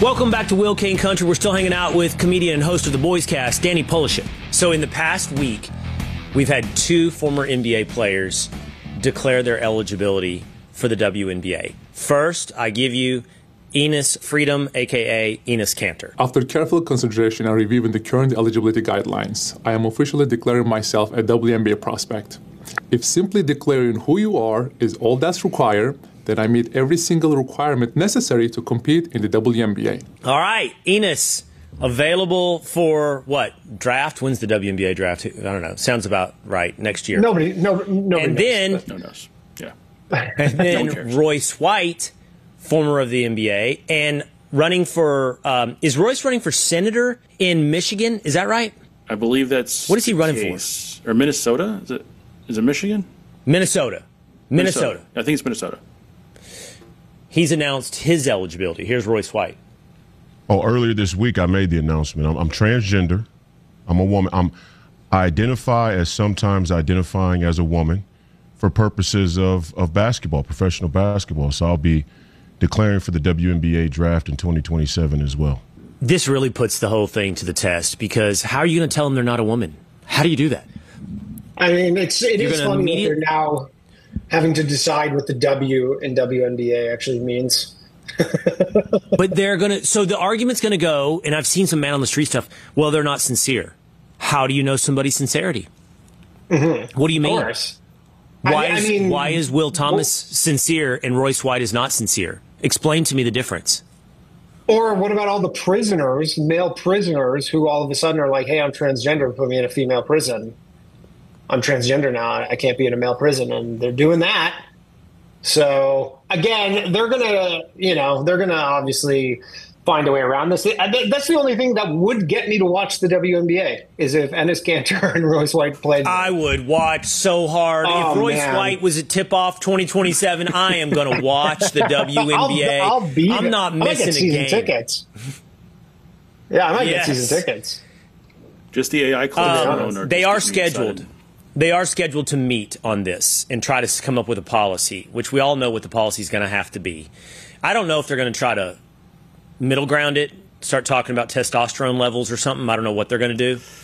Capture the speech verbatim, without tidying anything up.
Welcome back to Will Kane Country. We're still hanging out with comedian and host of the Boys Cast, Danny Polishek. So in the past week, we've had two former N B A players declare their eligibility for the W N B A. First, I give you Enes Freedom, a k a. Enes Kanter. After careful consideration and reviewing the current eligibility guidelines, I am officially declaring myself a W N B A prospect. If simply declaring who you are is all that's required, then I meet every single requirement necessary to compete in the W N B A. All right, Enes, available for what? Draft? When's the W N B A draft? I don't know. Sounds about right. Next year. Nobody, no, nobody and knows, then, no knows. Yeah. And then Royce White, former of the N B A, and running for, um, is Royce running for senator in Michigan? Is that right? I believe that's. What is he running case. for? Or Minnesota? Is it? Is it Michigan? Minnesota. Minnesota. Minnesota. I think it's Minnesota. He's announced his eligibility. Here's Royce White. Oh, earlier this week I made the announcement. I'm, I'm transgender. I'm a woman. I'm, I identify as sometimes identifying as a woman for purposes of, of basketball, professional basketball. So I'll be declaring for the W N B A draft in twenty twenty-seven as well. This really puts the whole thing to the test, because how are you going to tell them they're not a woman? How do you do that? I mean, it's it You're is gonna funny immediate- that they're now having to decide what the W in W N B A actually means. But they're going to, so the argument's going to go, and I've seen some man on the street stuff, well, they're not sincere. How do you know somebody's sincerity? Mm-hmm. What do you mean? Of course. Why, I, is, I mean, why is Will Thomas well, sincere and Royce White is not sincere? Explain to me the difference. Or what about all the prisoners, male prisoners, who all of a sudden are like, hey, I'm transgender, put me in a female prison. I'm transgender now, I can't be in a male prison, and they're doing that. So again, they're gonna, you know, they're gonna obviously find a way around this. That's the only thing that would get me to watch the W N B A is if Enes Kanter and Royce White played. I would watch so hard. Oh, if Royce man. White was a tip-off twenty twenty-seven, I am going to watch the W N B A. I'll, I'll be I'm there. not I might missing get a season game. tickets. Yeah, I might Yes. get season tickets. Just the A I clubs Um, alone are they just are getting me scheduled. excited. They are scheduled to meet on this and try to come up with a policy, which we all know what the policy is going to have to be. I don't know if they're going to try to middle ground it, start talking about testosterone levels or something. I don't know what they're going to do.